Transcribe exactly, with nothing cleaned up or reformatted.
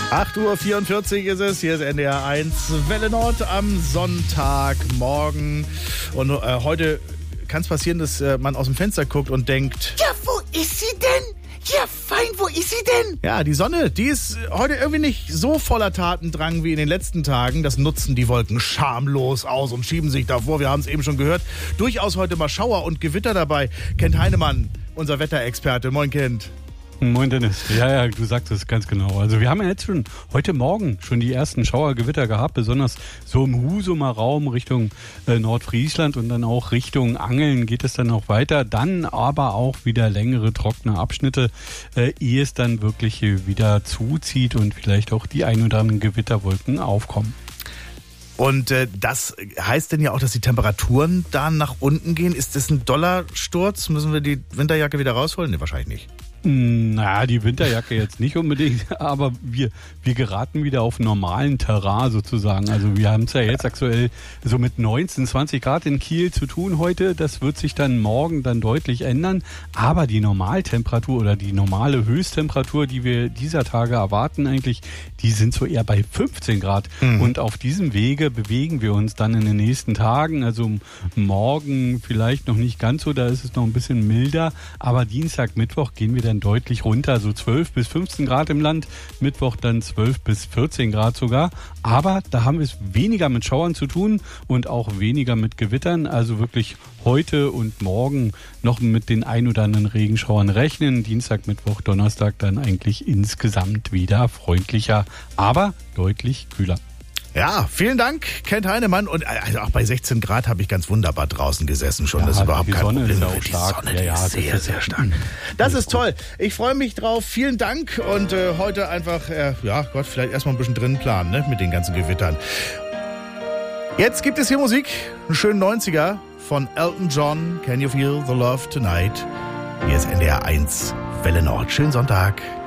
acht Uhr vierundvierzig ist es, hier ist N D R eins Welle Nord am Sonntagmorgen. Und äh, heute kann es passieren, dass äh, man aus dem Fenster guckt und denkt... Ja, wo ist sie denn? Ja, fein, wo ist sie denn? Ja, die Sonne, die ist heute irgendwie nicht so voller Tatendrang wie in den letzten Tagen. Das nutzen die Wolken schamlos aus und schieben sich davor. Wir haben es eben schon gehört. Durchaus heute mal Schauer und Gewitter dabei. Kent Heinemann, unser Wetterexperte. Moin, Kent. Moin Dennis, ja, ja, du sagst es ganz genau. Also wir haben ja jetzt schon heute Morgen schon die ersten Schauergewitter gehabt, besonders so im Husumer Raum Richtung äh, Nordfriesland und dann auch Richtung Angeln geht es dann auch weiter. Dann aber auch wieder längere trockene Abschnitte, äh, ehe es dann wirklich wieder zuzieht und vielleicht auch die ein oder anderen Gewitterwolken aufkommen. Und äh, das heißt denn ja auch, dass die Temperaturen da nach unten gehen. Ist das ein Dollarsturz? Müssen wir die Winterjacke wieder rausholen? Nee, wahrscheinlich nicht. Na, die Winterjacke jetzt nicht unbedingt, aber wir, wir geraten wieder auf normalen Terrain sozusagen. Also wir haben es ja jetzt aktuell so mit neunzehn, zwanzig Grad in Kiel zu tun heute. Das wird sich dann morgen dann deutlich ändern. Aber die Normaltemperatur oder die normale Höchsttemperatur, die wir dieser Tage erwarten eigentlich, die sind so eher bei fünfzehn Grad. Mhm. Und auf diesem Wege bewegen wir uns dann in den nächsten Tagen. Also morgen vielleicht noch nicht ganz so, da ist es noch ein bisschen milder. Aber Dienstag, Mittwoch gehen wir dann deutlich runter, so zwölf bis fünfzehn Grad im Land, Mittwoch dann zwölf bis vierzehn Grad sogar, aber da haben wir es weniger mit Schauern zu tun und auch weniger mit Gewittern, also wirklich heute und morgen noch mit den ein oder anderen Regenschauern rechnen, Dienstag, Mittwoch, Donnerstag dann eigentlich insgesamt wieder freundlicher, aber deutlich kühler. Ja, vielen Dank, Kent Heinemann. Und also auch bei sechzehn Grad habe ich ganz wunderbar draußen gesessen schon. Ja, das ist überhaupt kein Sonne Problem. Ist auch die stark. Sonne ja, ja, ist sehr, sehr stark. Das ist toll. Ich freue mich drauf. Vielen Dank. Und äh, heute einfach, äh, ja Gott, vielleicht erstmal ein bisschen drinnen planen, ne, mit den ganzen Gewittern. Jetzt gibt es hier Musik, einen schönen neunziger von Elton John. Can you feel the love tonight? Hier ist N D R eins Welle Nord. Schönen Sonntag.